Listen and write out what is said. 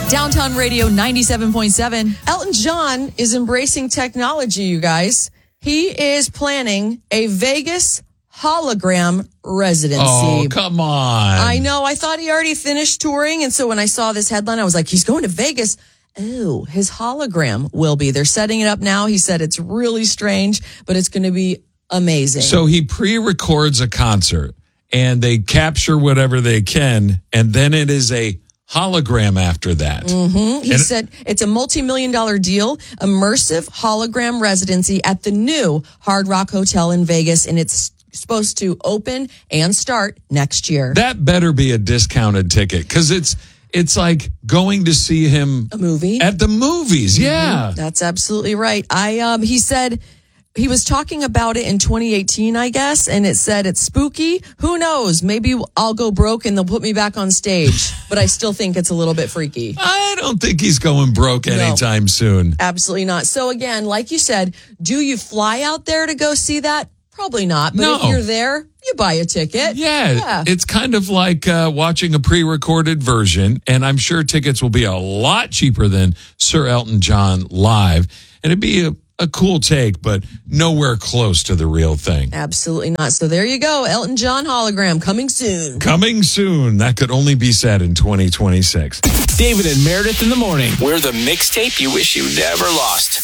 Downtown Radio 97.7. Elton John is embracing technology, you guys. He is planning a Vegas hologram residency. Oh, come on. I know. I thought he already finished touring. And so when I saw this headline, I was like, he's going to Vegas. Oh, his hologram will be. They're setting it up now. He said it's really strange, but it's going to be amazing. So he pre-records a concert and they capture whatever they can. And then it is a hologram after that. Mm-hmm. He said it's a multi-million-dollar deal, immersive hologram residency at the new Hard Rock Hotel in Vegas, and it's supposed to open and start next year. That better be a discounted ticket because it's like going to see him a movie at the movies. Yeah, that's absolutely right. He said he was talking about it in 2018, I guess, and it said it's spooky. Who knows? Maybe I'll go broke and they'll put me back on stage. But I still think it's a little bit freaky. I don't think he's going broke anytime soon. Absolutely not. So again, like you said, do you fly out there to go see that? Probably not. But if you're there, you buy a ticket. Yeah. It's kind of like watching a pre-recorded version. And I'm sure tickets will be a lot cheaper than Sir Elton John live. And it'd be a cool take, but nowhere close to the real thing. Absolutely not. So there you go. Elton John hologram coming soon. Coming soon. That could only be said in 2026. David and Meredith in the morning. We're the mixtape you wish you never lost.